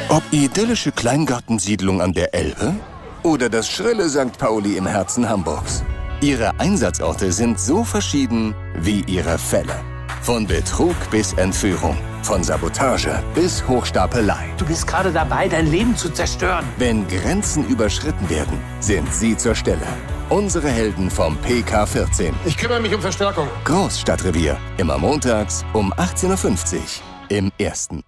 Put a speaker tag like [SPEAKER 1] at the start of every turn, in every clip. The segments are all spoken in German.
[SPEAKER 1] Ob idyllische Kleingartensiedlung an der Elbe oder das schrille St. Pauli im Herzen Hamburgs. Ihre Einsatzorte sind so verschieden wie ihre Fälle. Von Betrug bis Entführung, von Sabotage bis Hochstapelei.
[SPEAKER 2] Du bist gerade dabei, dein Leben zu zerstören.
[SPEAKER 1] Wenn Grenzen überschritten werden, sind sie zur Stelle. Unsere Helden vom PK14.
[SPEAKER 3] Ich kümmere mich um Verstärkung.
[SPEAKER 1] Großstadtrevier. Immer montags um 18:50 Uhr im Ersten.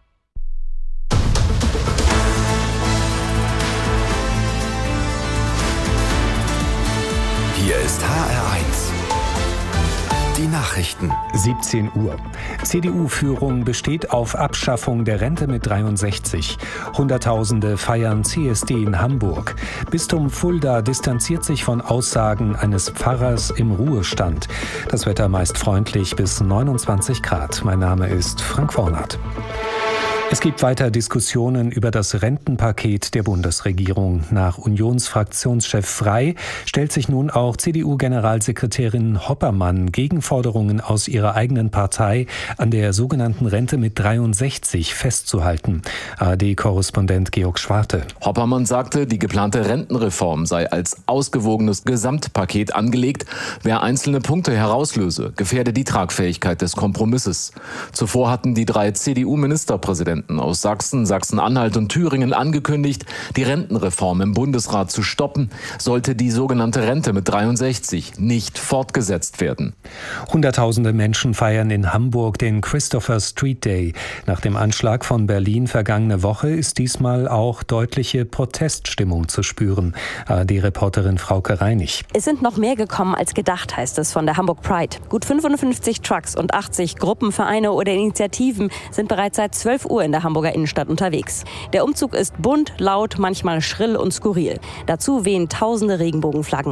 [SPEAKER 4] Hier ist HR1. Die Nachrichten.
[SPEAKER 5] 17 Uhr. CDU-Führung besteht auf Abschaffung der Rente mit 63. Hunderttausende feiern CSD in Hamburg. Bistum Fulda distanziert sich von Aussagen eines Pfarrers im Ruhestand. Das Wetter meist freundlich bis 29 Grad. Mein Name ist Frank Vornat. Es gibt weiter Diskussionen über das Rentenpaket der Bundesregierung. Nach Unionsfraktionschef Frey stellt sich nun auch CDU-Generalsekretärin Hoppermann Gegenforderungen aus ihrer eigenen Partei an der sogenannten Rente mit 63 festzuhalten. ARD-Korrespondent Georg Schwarte.
[SPEAKER 6] Hoppermann sagte, die geplante Rentenreform sei als ausgewogenes Gesamtpaket angelegt. Wer einzelne Punkte herauslöse, gefährde die Tragfähigkeit des Kompromisses. Zuvor hatten die 3 CDU-Ministerpräsidenten aus Sachsen, Sachsen-Anhalt und Thüringen angekündigt, die Rentenreform im Bundesrat zu stoppen, sollte die sogenannte Rente mit 63 nicht fortgesetzt werden.
[SPEAKER 5] Hunderttausende Menschen feiern in Hamburg den Christopher Street Day. Nach dem Anschlag von Berlin vergangene Woche ist diesmal auch deutliche Proteststimmung zu spüren. Die Reporterin Frauke Reinig.
[SPEAKER 7] Es sind noch mehr gekommen als gedacht, heißt es von der Hamburg Pride. Gut 55 Trucks und 80 Gruppen, Vereine oder Initiativen sind bereits seit 12 Uhr in der Hamburger Innenstadt unterwegs. Der Umzug ist bunt, laut, manchmal schrill und skurril. Dazu wehen tausende Regenbogenflaggen.